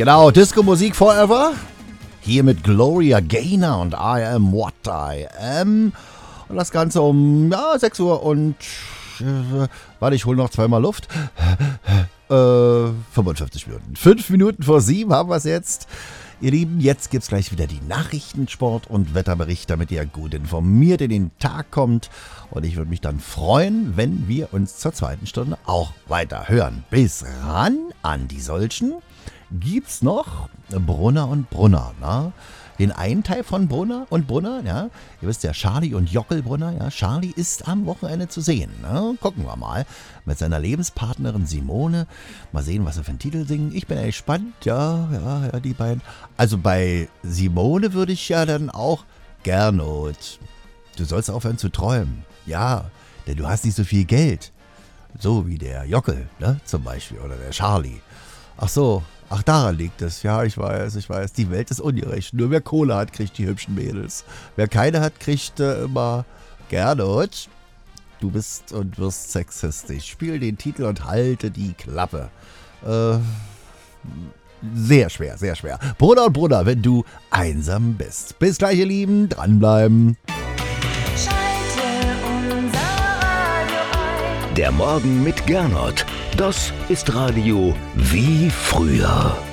Genau, Disco-Musik forever. Hier mit Gloria Gaynor und I Am What I Am. Und das Ganze um 6 Uhr und... warte, ich hole noch zweimal Luft. 55 Minuten. 5 Minuten vor 7 haben wir es jetzt. Ihr Lieben, jetzt gibt es gleich wieder die Nachrichten, Sport und Wetterbericht, damit ihr gut informiert in den Tag kommt. Und ich würde mich dann freuen, wenn wir uns zur zweiten Stunde auch weiter hören. Bis ran an die Solchen gibt's noch Brunner und Brunner. Na? Den einen Teil von Brunner und Brunner, ja, ihr wisst ja, Charlie und Jockel Brunner, ja, Charlie ist am Wochenende zu sehen, ne? Gucken wir mal, mit seiner Lebenspartnerin Simone, mal sehen, was sie für einen Titel singen, ich bin ja gespannt, ja, die beiden, also bei Simone würde ich ja dann auch, Gernot, du sollst aufhören zu träumen, ja, denn du hast nicht so viel Geld, so wie der Jockel, ne, zum Beispiel, oder der Charlie, Ach, daran liegt es. Ja, ich weiß. Die Welt ist ungerecht. Nur wer Kohle hat, kriegt die hübschen Mädels. Wer keine hat, kriegt immer Gernot. Du bist und wirst sexistisch. Spiel den Titel und halte die Klappe. Sehr schwer, sehr schwer. Bruder und Bruder, wenn du einsam bist. Bis gleich, ihr Lieben. Dranbleiben. Schalte unser Radio ein. Der Morgen mit Gernot. Das ist Radio wie früher.